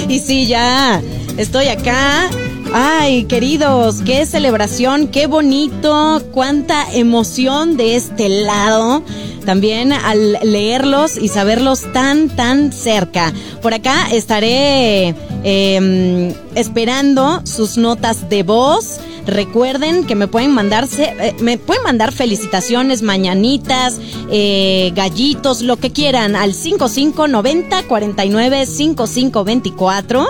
Y sí, ya estoy acá. Ay, queridos, qué celebración, qué bonito, cuánta emoción de este lado. También al leerlos y saberlos tan cerca. Por acá estaré esperando sus notas de voz. Recuerden que me pueden mandar felicitaciones, mañanitas, gallitos, lo que quieran al 5590-495524,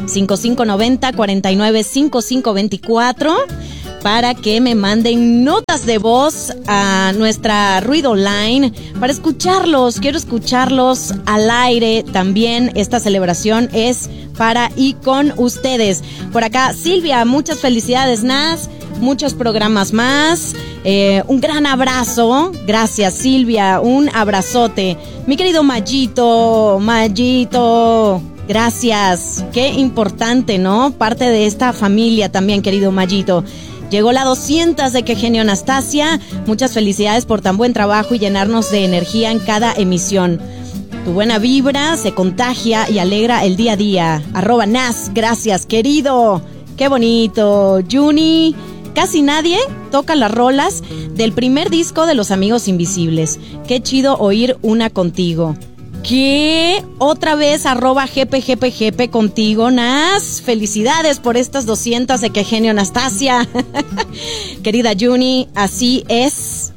5590-495524, para que me manden notas de voz a nuestra Ruido Line para escucharlos. Quiero escucharlos al aire también. Esta celebración es para y con ustedes. Por acá, Silvia, muchas felicidades, Nas. Muchos programas más. Un gran abrazo. Gracias, Silvia. Un abrazote. Mi querido Mayito. Gracias. Qué importante, ¿no? Parte de esta familia también, querido Mayito. Llegó la 200 de Qué Genio, Anastasia. Muchas felicidades por tan buen trabajo y llenarnos de energía en cada emisión. Tu buena vibra se contagia y alegra el día a día. @Nas, gracias, querido. Qué bonito. Juni, casi nadie toca las rolas del primer disco de Los Amigos Invisibles. Qué chido oír una contigo. ¿Qué? Otra vez @GPGPGP contigo, Nas. Felicidades por estas 200 de Qué Genio, Anastasia. Querida Juni, así es.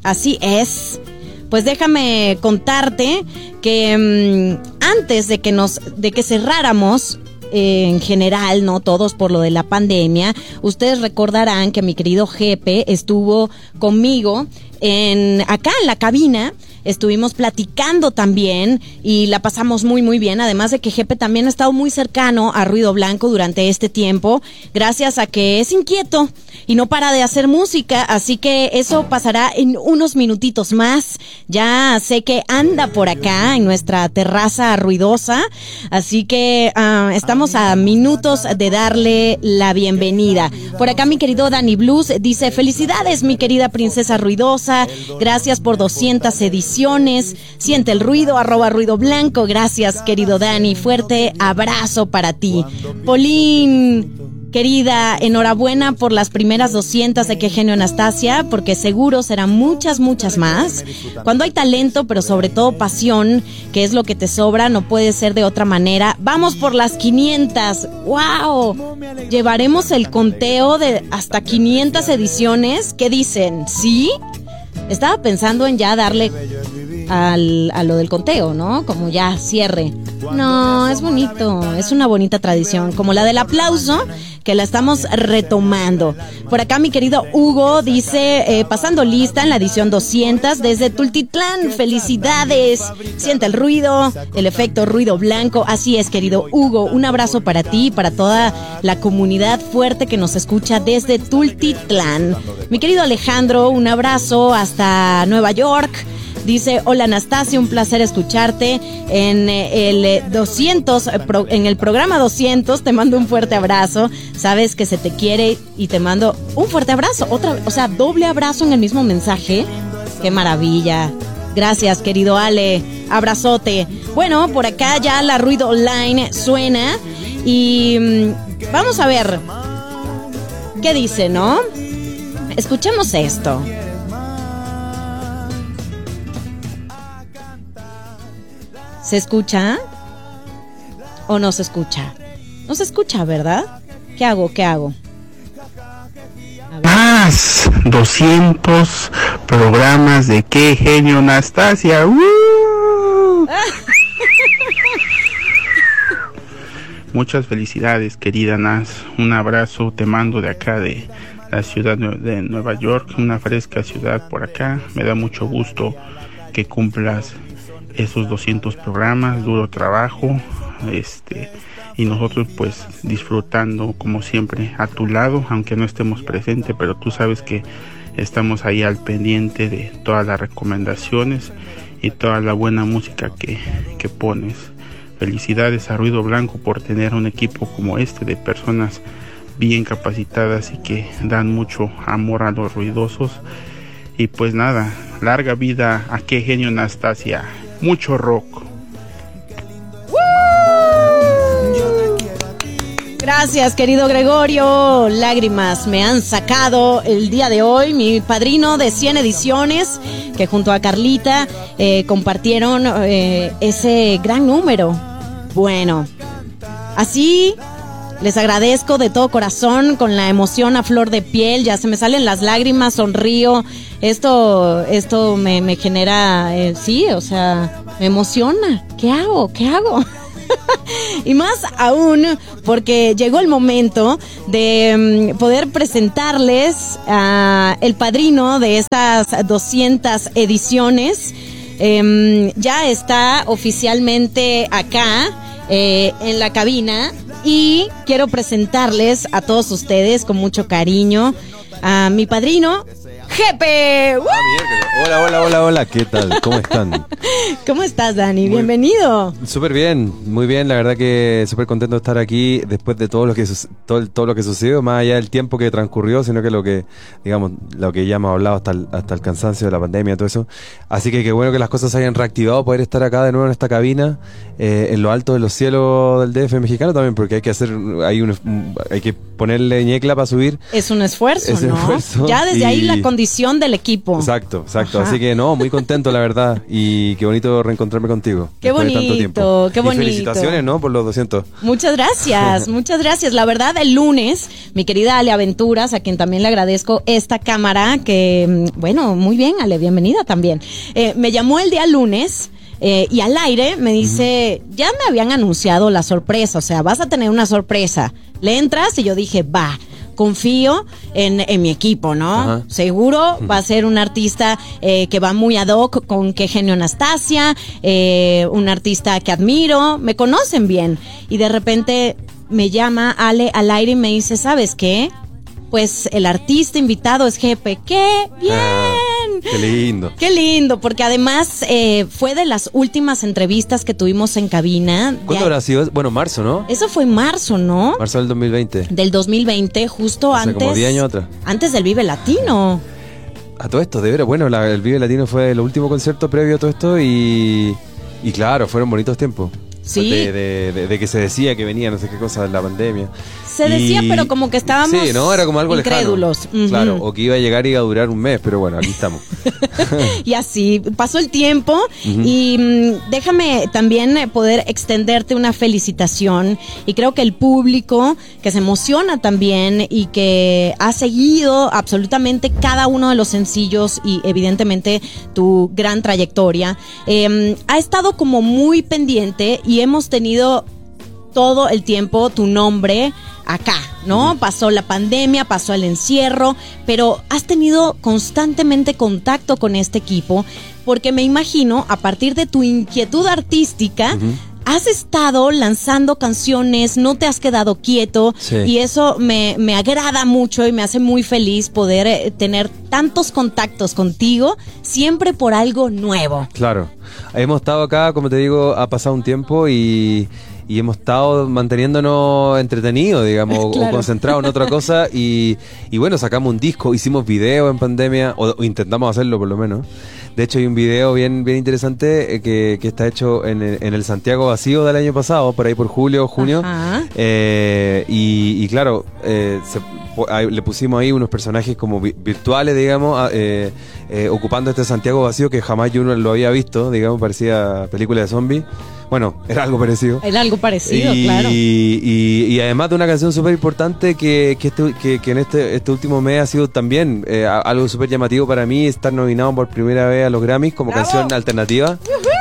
Pues déjame contarte que antes de que cerráramos en general, no todos por lo de la pandemia, ustedes recordarán que mi querido Jepe estuvo conmigo acá en la cabina. Estuvimos platicando también y la pasamos muy bien, además de que Jepe también ha estado muy cercano a Ruido Blanco durante este tiempo, gracias a que es inquieto y no para de hacer música, así que eso pasará en unos minutitos más. Ya sé que anda por acá en nuestra terraza ruidosa, así que estamos a minutos de darle la bienvenida. Por acá mi querido Dani Blues dice: felicidades mi querida princesa ruidosa, gracias por 200 ediciones. Siente el ruido, @Ruido Blanco. Gracias, querido Dani. Fuerte abrazo para ti. Polín, querida, enhorabuena por las primeras 200 de Qué Genio, Anastasia, porque seguro serán muchas más. Cuando hay talento, pero sobre todo pasión, que es lo que te sobra, no puede ser de otra manera. Vamos por las 500. ¡Wow! Llevaremos el conteo de hasta 500 ediciones. ¿Qué dicen? ¿Sí? Estaba pensando en ya darle a lo del conteo, ¿no? Como ya cierre. No, es bonito, es una bonita tradición, como la del aplauso, que la estamos retomando. Por acá mi querido Hugo dice, pasando lista en la edición 200 desde Tultitlán, felicidades, siente el ruido, el efecto Ruido Blanco. Así es, querido Hugo, un abrazo para ti y para toda la comunidad fuerte que nos escucha desde Tultitlán. Mi querido Alejandro, un abrazo hasta Nueva York. Dice: hola Anastasia, un placer escucharte en el 200, en el programa 200, te mando un fuerte abrazo, sabes que se te quiere y te mando un fuerte abrazo, doble abrazo en el mismo mensaje. Qué maravilla. Gracias, querido Ale, abrazote. Bueno, por acá ya la Ruido Online suena y vamos a ver qué dice, ¿no? Escuchemos esto. ¿Se escucha? ¿O no se escucha? No se escucha, ¿verdad? ¿Qué hago? Más 200 programas de Qué Genio, Anastasia. Muchas felicidades, querida Nas. Un abrazo te mando de acá de la ciudad de Nueva York, una fresca ciudad por acá. Me da mucho gusto que cumplas esos 200 programas, duro trabajo, y nosotros pues disfrutando como siempre a tu lado, aunque no estemos presentes, pero tú sabes que estamos ahí al pendiente de todas las recomendaciones y toda la buena música que pones. Felicidades a Ruido Blanco por tener un equipo como este de personas bien capacitadas y que dan mucho amor a los ruidosos. Y pues nada, larga vida a Qué Genio, Anastasia. Mucho rock. Gracias, querido Gregorio. Lágrimas me han sacado el día de hoy. Mi padrino de 100 ediciones, que junto a Carlita compartieron ese gran número. Bueno, así les agradezco de todo corazón, con la emoción a flor de piel. Ya se me salen las lágrimas, sonrío. Esto me genera, sí, o sea, me emociona. ¿Qué hago? Y más aún porque llegó el momento de poder presentarles a el padrino de estas 200 ediciones. Ya está oficialmente acá en la cabina y quiero presentarles a todos ustedes con mucho cariño a mi padrino, Jepe. Hola, ¿qué tal? ¿Cómo están? ¿Cómo estás, Dani? Bienvenido. Súper bien, muy bien, la verdad que súper contento de estar aquí después de todo lo que sucedió, más allá del tiempo que transcurrió, sino que lo que ya hemos hablado hasta el cansancio de la pandemia, todo eso. Así que qué bueno que las cosas se hayan reactivado, poder estar acá de nuevo en esta cabina, en lo alto de los cielos del DF mexicano también, porque hay que ponerle ñecla para subir. Es un esfuerzo, ¿no? Ya desde ahí la condición del equipo. Exacto. Ajá. Así que muy contento, la verdad, y qué bonito reencontrarme contigo. Qué bonito, de tanto tiempo. Qué bonito. Y felicitaciones, ¿no? Por los 200. Muchas gracias. La verdad, el lunes, mi querida Ale Aventuras, a quien también le agradezco esta cámara, que, bueno, muy bien, Ale, bienvenida también. Me llamó el día lunes. Y al aire me dice, ya me habían anunciado la sorpresa, o sea, vas a tener una sorpresa. ¿Le entras? Y yo dije, va, confío en mi equipo, ¿no? Ajá. Seguro va a ser un artista que va muy ad hoc con Qué Genio Anastasia, un artista que admiro, me conocen bien. Y de repente me llama Ale al aire y me dice, ¿sabes qué? Pues el artista invitado es Jepe. ¡Qué bien! Qué lindo, porque además fue de las últimas entrevistas que tuvimos en cabina. ¿Cuándo habrá sido? Bueno, marzo, ¿no? Eso fue marzo, ¿no? Marzo del 2020. Del 2020, justo hace antes. Como 10 años atrás. Antes del Vive Latino. A todo esto, de veras. Bueno, el Vive Latino fue el último concierto previo a todo esto y claro, fueron bonitos tiempos. Sí. De que se decía que venía no sé qué cosa de la pandemia. Se decía, pero como que estábamos sí, ¿no? Era como algo incrédulos. Lejano. Claro, o que iba a llegar y iba a durar un mes, pero bueno, aquí estamos. Y así, pasó el tiempo y déjame también poder extenderte una felicitación, y creo que el público que se emociona también y que ha seguido absolutamente cada uno de los sencillos y evidentemente tu gran trayectoria, ha estado como muy pendiente y hemos tenido todo el tiempo tu nombre acá, ¿no? Pasó la pandemia, pasó el encierro, pero has tenido constantemente contacto con este equipo, porque me imagino, a partir de tu inquietud artística, has estado lanzando canciones, no te has quedado quieto, sí. Y eso me agrada mucho y me hace muy feliz poder tener tantos contactos contigo, siempre por algo nuevo. Claro, hemos estado acá, como te digo, ha pasado un tiempo y hemos estado manteniéndonos entretenidos, digamos, claro. O concentrados en otra cosa y bueno, sacamos un disco, hicimos video en pandemia, o intentamos hacerlo por lo menos. De hecho hay un video bien bien que está hecho en el Santiago Vacío del año pasado, por ahí por julio o junio. Y claro, le pusimos ahí unos personajes como virtuales, digamos, ocupando este Santiago Vacío que jamás yo no lo había visto, digamos, parecía película de zombies. Bueno, era algo parecido. Era algo parecido, claro. Y además de una canción súper importante que en este último mes ha sido también algo súper llamativo para mí, estar nominado por primera vez a los Grammys como ¡bravo! Canción alternativa.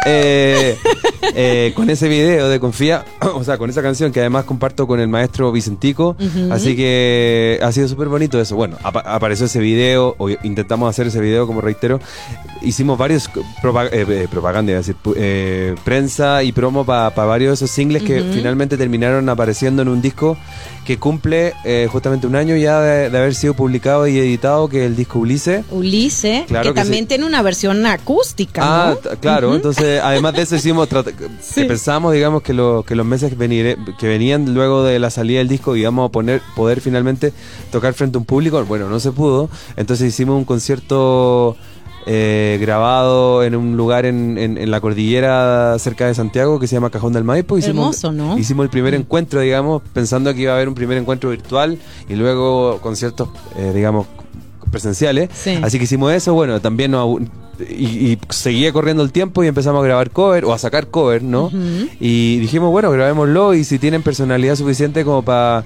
Con ese video de Confía, o sea, con esa canción que además comparto con el maestro Vicentico, así que ha sido súper bonito eso. Bueno, apareció ese video, o intentamos hacer ese video, como reitero, hicimos varios propaganda, es decir, prensa y promo para varios de esos singles que finalmente terminaron apareciendo en un disco que cumple justamente un año ya de haber sido publicado y editado, que es el disco Ulises, claro, que también tiene una versión acústica, ¿no? Claro, entonces además de eso hicimos pensamos, digamos, que los meses que venían luego de la salida del disco íbamos a poder finalmente tocar frente a un público. Bueno, no se pudo, entonces hicimos un concierto grabado en un lugar en la cordillera cerca de Santiago que se llama Cajón del Maipo. Hermoso, ¿no? Hicimos el primer encuentro, digamos, pensando que iba a haber un primer encuentro virtual y luego conciertos, digamos, presenciales. Sí. Así que hicimos eso, bueno, también y seguía corriendo el tiempo y empezamos a grabar cover o a sacar cover, ¿no? Uh-huh. Y dijimos, bueno, grabémoslo y si tienen personalidad suficiente como para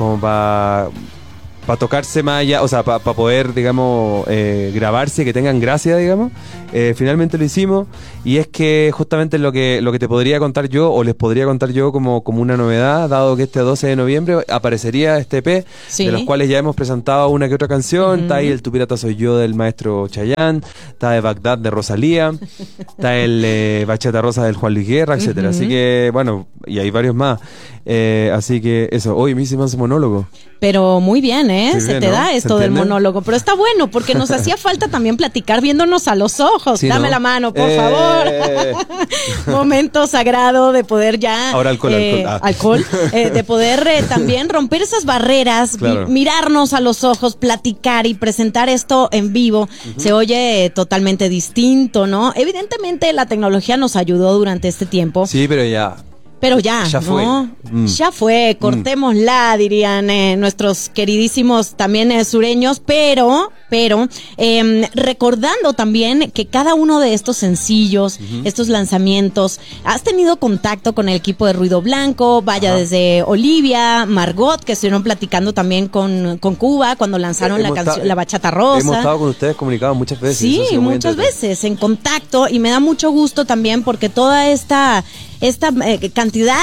tocarse más allá, o sea, para poder, digamos, grabarse, que tengan gracia, digamos. Finalmente lo hicimos y es que justamente lo que te podría contar yo o les podría contar yo como una novedad, dado que este 12 de noviembre aparecería este EP, sí, de los cuales ya hemos presentado una que otra canción. Está ahí el Tu Pirata Soy Yo del maestro Chayanne, está de Bagdad de Rosalía, está el Bachata Rosa del Juan Luis Guerra, etcétera. Así que, bueno, y hay varios más. Así que eso, hoy me hice más monólogo. Pero muy bien, ¿eh? Sí, se bien, te ¿no? da esto del monólogo. Pero está bueno, porque nos hacía falta también platicar viéndonos a los ojos. Sí, dame, ¿no?, la mano, por favor. Momento sagrado de poder ya... Ahora alcohol. De poder también romper esas barreras, claro, mirarnos a los ojos, platicar y presentar esto en vivo. Uh-huh. Se oye totalmente distinto, ¿no? Evidentemente la tecnología nos ayudó durante este tiempo. Sí, pero ya ya fue. ¿no? Ya fue, cortémosla, dirían nuestros queridísimos también sureños, pero recordando también que cada uno de estos sencillos, uh-huh, estos lanzamientos, has tenido contacto con el equipo de Ruido Blanco, vaya, uh-huh, desde Olivia, Margot, que estuvieron platicando también con Cuba cuando lanzaron la Bachata Rosa. Hemos estado con ustedes comunicados muchas veces. Sí, muchas veces en contacto, y me da mucho gusto también porque toda esta cantidad,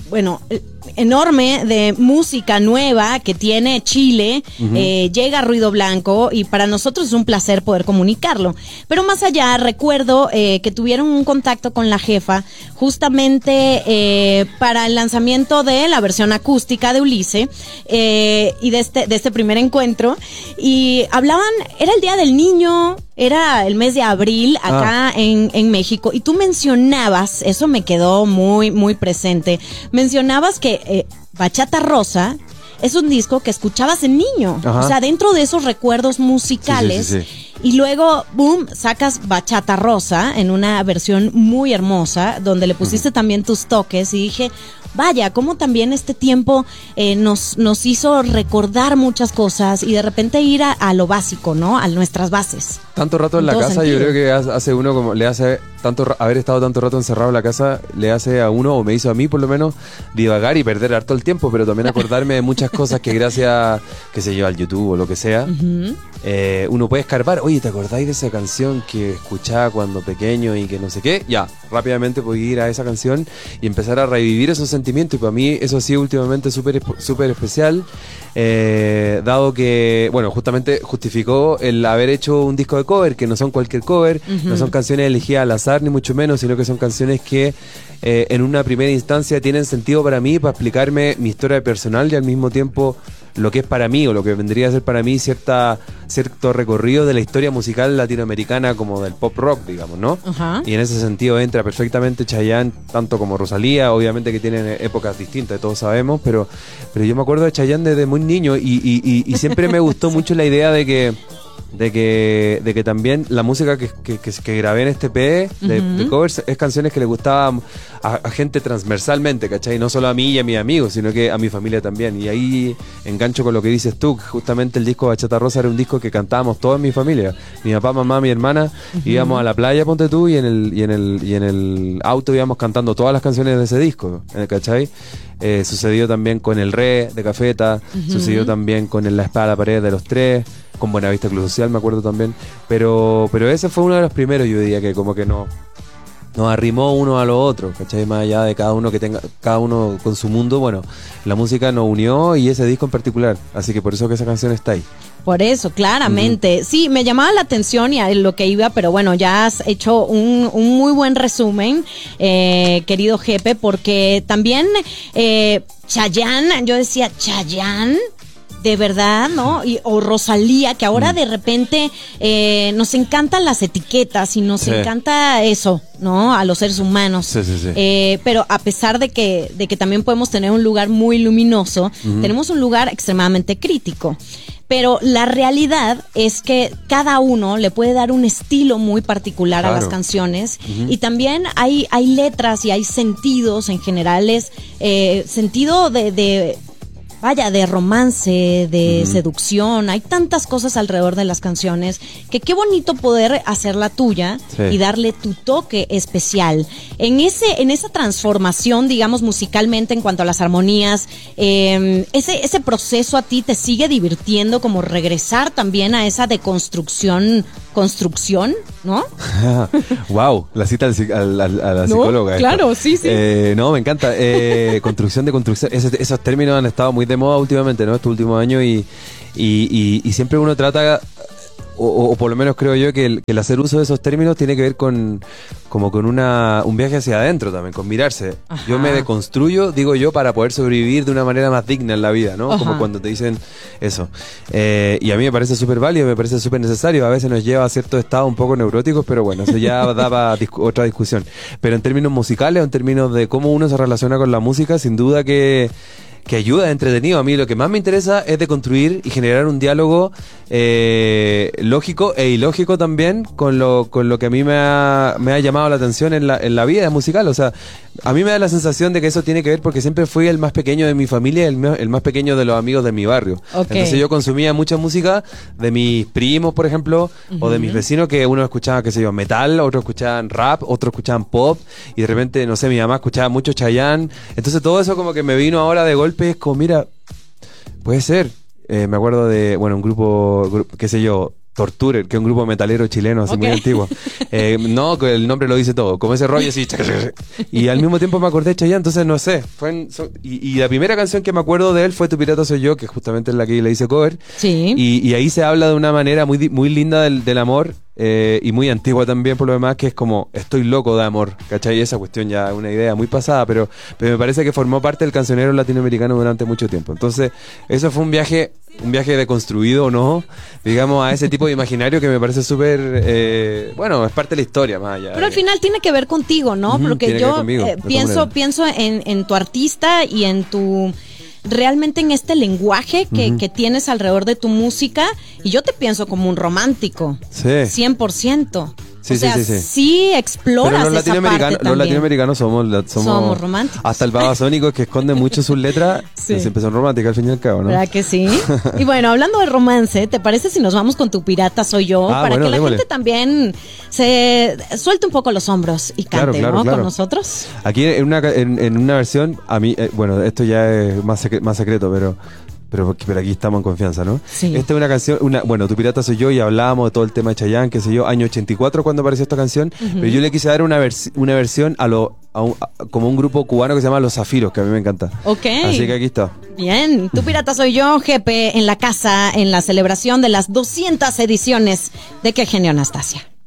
enorme de música nueva que tiene Chile, uh-huh, llega a Ruido Blanco y para nosotros es un placer poder comunicarlo. Pero más allá, recuerdo que tuvieron un contacto con la jefa justamente para el lanzamiento de la versión acústica de Ulises y de este primer encuentro, y hablaban, era el Día del Niño, era el mes de abril acá en México, y tú mencionabas, eso me quedó muy, muy presente, mencionabas que Bachata Rosa es un disco que escuchabas en niño, ajá, o sea, dentro de esos recuerdos musicales, sí. Y luego, boom, sacas Bachata Rosa en una versión muy hermosa, donde le pusiste, uh-huh, también tus toques, y dije, vaya, cómo también este tiempo nos hizo recordar muchas cosas y de repente ir a lo básico, ¿no? A nuestras bases. Tanto rato en la casa, sentido. Yo creo que hace uno, como le hace haber estado tanto rato encerrado en la casa, le hace a uno, o me hizo a mí por lo menos, divagar y perder harto el tiempo, pero también acordarme de muchas cosas que gracias, que se lleva al YouTube o lo que sea, uh-huh, uno puede escarbar. Oye, ¿te acordáis de esa canción que escuchaba cuando pequeño y que no sé qué? Ya, rápidamente puedo ir a esa canción y empezar a revivir esos sentimientos, y para mí eso ha sido últimamente súper especial, dado que, bueno, justamente justificó el haber hecho un disco de cover, que no son cualquier cover, uh-huh, no son canciones elegidas al azar ni mucho menos, sino que son canciones que en una primera instancia tienen sentido para mí, para explicarme mi historia personal y al mismo tiempo lo que es para mí, o lo que vendría a ser para mí cierto recorrido de la historia musical latinoamericana, como del pop rock, digamos, ¿no? Uh-huh. Y en ese sentido entra perfectamente Chayanne, tanto como Rosalía, obviamente que tienen épocas distintas, todos sabemos, pero yo me acuerdo de Chayanne desde muy niño y siempre me gustó mucho la idea de que también la música que grabé en este EP de covers es canciones que le gustaban a gente transversalmente, ¿cachai? No solo a mí y a mis amigos, sino que a mi familia también. Y ahí engancho con lo que dices tú, que justamente el disco Bachata Rosa era un disco que cantábamos toda mi familia, mi papá, mamá, mi hermana, íbamos a la playa, ponte tú, y en el auto íbamos cantando todas las canciones de ese disco, ¿cachai? Sucedió también con El Re de Cafeta, sucedió también con La Espada a la Pared de Los Tres, con Buenavista Club Social, me acuerdo también, pero ese fue uno de los primeros, yo diría, que como que nos arrimó uno a lo otro, ¿cachai? Más allá de cada uno con su mundo, bueno, la música nos unió, y ese disco en particular, así que por eso que esa canción está ahí. Por eso, claramente. Uh-huh. Sí, me llamaba la atención y a lo que iba, pero bueno, ya has hecho un muy buen resumen, querido Jepe, porque también Chayanne, yo decía, Chayanne, de verdad, ¿no? O Rosalía, que ahora de repente nos encantan las etiquetas y nos encanta eso, ¿no? A los seres humanos. Sí. Pero a pesar de que también podemos tener un lugar muy luminoso, tenemos un lugar extremadamente crítico. Pero la realidad es que cada uno le puede dar un estilo muy particular a las canciones y también hay letras y hay sentidos en generales, sentido de romance, de seducción. Hay tantas cosas alrededor de las canciones que qué bonito poder hacer la tuya y darle tu toque especial. En esa transformación, digamos, musicalmente en cuanto a las armonías, ese proceso a ti te sigue divirtiendo, como regresar también a esa deconstrucción, ¿no? Wow, la cita a la psicóloga. Claro, sí. No, me encanta. Construcción de construcción. Esos términos han estado muy de moda últimamente, ¿no? Estos últimos años y siempre uno trata, o por lo menos creo yo que el hacer uso de esos términos tiene que ver con un viaje hacia adentro también, con mirarse. Ajá. Yo me deconstruyo, digo yo, para poder sobrevivir de una manera más digna en la vida, ¿no? Ajá. Como cuando te dicen eso. Y a mí me parece súper válido, me parece súper necesario. A veces nos lleva a ciertos estados un poco neuróticos, pero bueno, eso ya daba otra discusión. Pero en términos musicales, o en términos de cómo uno se relaciona con la música, sin duda que ayuda, es entretenido. A mí lo que más me interesa es de construir y generar un diálogo lógico e ilógico también con lo que a mí me ha llamado la atención en la vida musical. O sea, a mí me da la sensación de que eso tiene que ver porque siempre fui el más pequeño de mi familia, el más pequeño de los amigos de mi barrio. Okay. Entonces yo consumía mucha música de mis primos, por ejemplo, o de mis vecinos, que uno escuchaba, qué sé yo, metal, otros escuchaban rap, otros escuchaban pop, y de repente, no sé, mi mamá escuchaba mucho Chayanne. Entonces todo eso como que me vino ahora de golpe. Es como, mira, puede ser. Me acuerdo de, un grupo, qué sé yo, Torture, que es un grupo metalero chileno, así muy antiguo. No, que el nombre lo dice todo, como ese rollo así. Y al mismo tiempo me acordé de Chayanne, entonces no sé. Y la primera canción que me acuerdo de él fue Tu pirata soy yo, que justamente es la que le hice cover. Sí. Y ahí se habla de una manera muy linda del amor. Y muy antigua también por lo demás, que es como estoy loco de amor, ¿cachai? Esa cuestión ya es una idea muy pasada, pero me parece que formó parte del cancionero latinoamericano durante mucho tiempo. Entonces eso fue un viaje deconstruido, o no, digamos, a ese tipo de imaginario que me parece súper, es parte de la historia más allá. Pero al final tiene que ver contigo, ¿no? Porque yo pienso en tu artista y en tu... realmente en este lenguaje que tienes alrededor de tu música, y yo te pienso como un romántico. Sí. 100%. Sí exploras pero esa parte también. Los latinoamericanos somos románticos. Hasta el Babasónico, que esconde mucho sus letras, siempre son románticas al fin y al cabo, ¿no? ¿Verdad que sí? Y bueno, hablando de romance, ¿te parece si nos vamos con Tu pirata soy yo? Para que la gente también se suelte un poco los hombros y cante, claro. Con nosotros. Aquí en una versión, a mí, esto ya es más secreto, pero aquí estamos en confianza, ¿no? Sí. Esta es una canción, Tu pirata soy yo, y hablábamos de todo el tema de Chayanne, qué sé yo, año 84 cuando apareció esta canción, pero yo le quise dar una versión como un grupo cubano que se llama Los Zafiros, que a mí me encanta. Ok. Así que aquí está. Bien, Tu pirata soy yo, GP en la casa, en la celebración de las 200 ediciones de Qué genio, Anastasia.